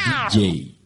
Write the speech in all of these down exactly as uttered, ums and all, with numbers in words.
D J.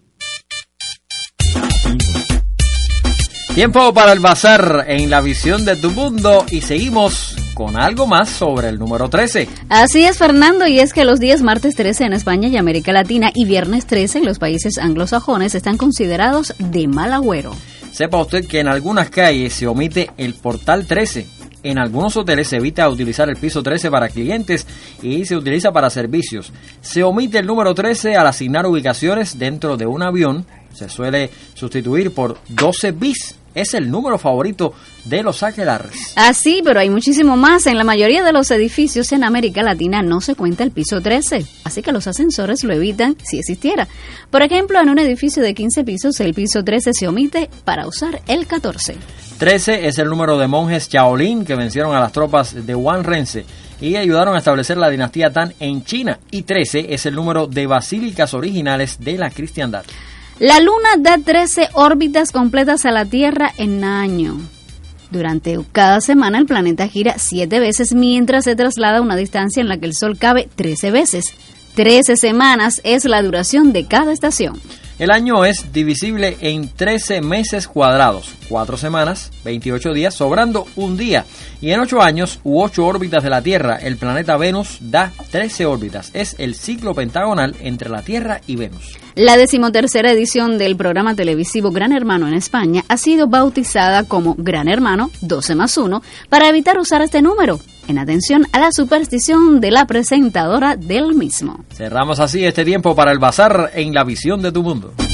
Tiempo para el bazar en la visión de tu mundo y seguimos con algo más sobre el número trece. Así es, Fernando, y es que los días martes trece en España y América Latina y viernes trece en los países anglosajones están considerados de mal agüero. Sepa usted que en algunas calles se omite el portal trece. En algunos hoteles se evita utilizar el piso trece para clientes y se utiliza para servicios. Se omite el número trece al asignar ubicaciones dentro de un avión. Se suele sustituir por doce bis. Es el número favorito de los aquelarres. Así, pero hay muchísimo más. En la mayoría de los edificios en América Latina no se cuenta el piso trece, así que los ascensores lo evitan si existiera. Por ejemplo, en un edificio de quince pisos, el piso trece se omite para usar el catorce. trece es el número de monjes Shaolin que vencieron a las tropas de Wang Rense y ayudaron a establecer la dinastía Tang en China. Y trece es el número de basílicas originales de la cristiandad. La Luna da trece órbitas completas a la Tierra en año. Durante cada semana el planeta gira siete veces mientras se traslada a una distancia en la que el Sol cabe trece veces. trece semanas es la duración de cada estación. El año es divisible en trece meses cuadrados, cuatro semanas, veintiocho días, sobrando un día. Y en ocho años u ocho órbitas de la Tierra, el planeta Venus da trece órbitas. Es el ciclo pentagonal entre la Tierra y Venus. La decimotercera edición del programa televisivo Gran Hermano en España ha sido bautizada como Gran Hermano doce más uno para evitar usar este número, en atención a la superstición de la presentadora del mismo. Cerramos así este tiempo para el bazar en la visión de tu mundo.